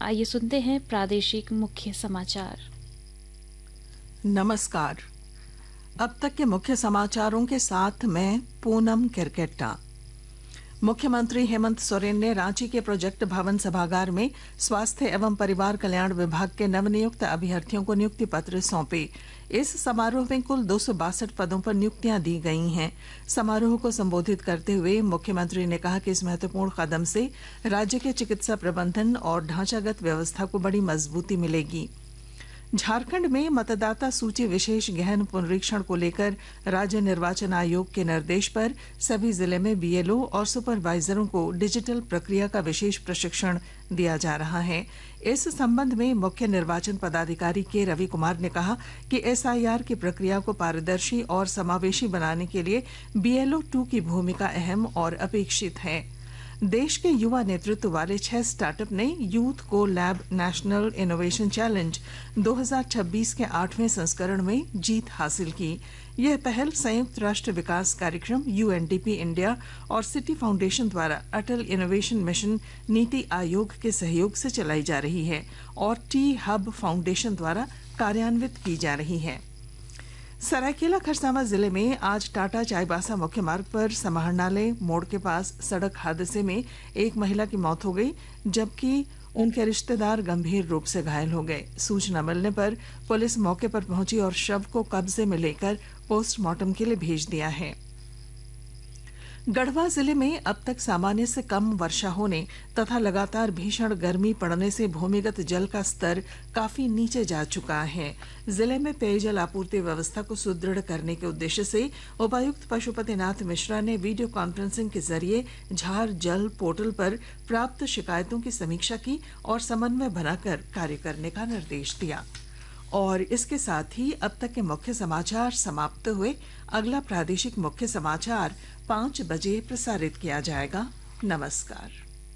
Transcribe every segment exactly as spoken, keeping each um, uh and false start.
आइए सुनते हैं प्रादेशिक मुख्य समाचार। नमस्कार। अब तक के मुख्य समाचारों के साथ मैं पूनम किरकेट्टा। मुख्यमंत्री हेमंत सोरेन ने रांची के प्रोजेक्ट भवन सभागार में स्वास्थ्य एवं परिवार कल्याण विभाग के नवनियुक्त अभ्यर्थियों को नियुक्ति पत्र सौंपे। इस समारोह में कुल दो सौ बासठ पदों पर नियुक्तियां दी गई हैं। समारोह को संबोधित करते हुए मुख्यमंत्री ने कहा कि इस महत्वपूर्ण कदम से राज्य के चिकित्सा प्रबंधन और ढांचागत व्यवस्था को बड़ी मजबूती मिलेगी। झारखंड में मतदाता सूची विशेष गहन पुनरीक्षण को लेकर राज्य निर्वाचन आयोग के निर्देश पर सभी जिले में बीएलओ और सुपरवाइजरों को डिजिटल प्रक्रिया का विशेष प्रशिक्षण दिया जा रहा है। इस संबंध में मुख्य निर्वाचन पदाधिकारी के रवि कुमार ने कहा कि एसआईआर की प्रक्रिया को पारदर्शी और समावेशी बनाने के लिए बीएलओ टू की भूमिका अहम और अपेक्षित है। देश के युवा नेतृत्व वाले छह स्टार्टअप ने यूथ को लैब नेशनल इनोवेशन चैलेंज दो हज़ार छब्बीस के आठवें संस्करण में जीत हासिल की। यह पहल संयुक्त राष्ट्र विकास कार्यक्रम यूएनडीपी इंडिया और सिटी फाउंडेशन द्वारा अटल इनोवेशन मिशन नीति आयोग के सहयोग से चलाई जा रही है और टी हब फाउंडेशन द्वारा कार्यान्वित की जा रही है। सरायकेला खरसावां जिले में आज टाटा चाईबासा मुख्य मार्ग पर समाहरणालय मोड़ के पास सड़क हादसे में एक महिला की मौत हो गई, जबकि उनके रिश्तेदार गंभीर रूप से घायल हो गए। सूचना मिलने पर पुलिस मौके पर पहुंची और शव को कब्जे में लेकर पोस्टमार्टम के लिए भेज दिया है। गढ़वा जिले में अब तक सामान्य से कम वर्षा होने तथा लगातार भीषण गर्मी पड़ने से भूमिगत जल का स्तर काफी नीचे जा चुका है। जिले में पेयजल आपूर्ति व्यवस्था को सुदृढ़ करने के उद्देश्य से उपायुक्त पशुपतिनाथ मिश्रा ने वीडियो कॉन्फ्रेंसिंग के जरिए झार जल पोर्टल पर प्राप्त शिकायतों की समीक्षा की और समन्वय बनाकर कार्य करने का निर्देश दिया। और इसके साथ ही अब तक के मुख्य समाचार समाप्त हुए। अगला प्रादेशिक मुख्य समाचार पांच बजे प्रसारित किया जाएगा। नमस्कार।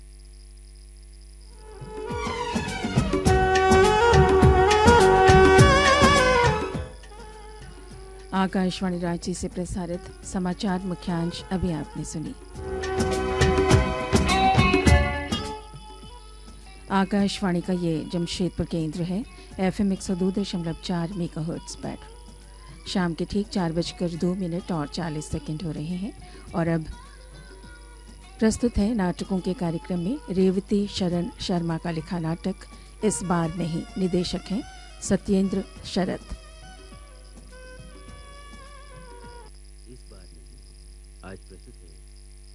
आकाशवाणी रांची से प्रसारित समाचार मुख्यांश अभी आपने सुनी। आकाशवाणी का ये जमशेदपुर केंद्र है। एफएम एक सौ दो दशमलव चार मेगाहर्ट्ज पर शाम के ठीक चार बजकर दो मिनट और चालीस सेकंड हो रहे हैं और अब प्रस्तुत है नाटकों के कार्यक्रम में रेवती शरण शर्मा का लिखा नाटक इस बार नहीं। निदेशक हैं सत्येंद्र शरद।